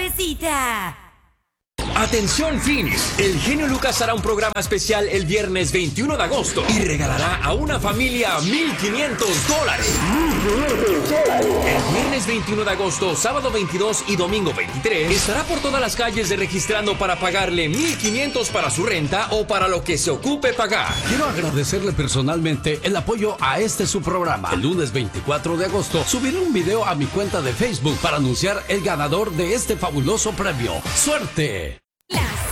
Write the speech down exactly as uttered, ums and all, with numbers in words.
suavecita. Atención Phoenix, el genio Lucas hará un programa especial el viernes veintiuno de agosto y regalará a una familia mil quinientos dólares. El viernes veintiuno de agosto, sábado veintidós y domingo veintitrés estará por todas las calles de registrando para pagarle mil quinientos para su renta o para lo que se ocupe pagar. Quiero agradecerle personalmente el apoyo a este su programa. El lunes veinticuatro de agosto subiré un video a mi cuenta de Facebook para anunciar el ganador de este fabuloso premio. ¡Suerte!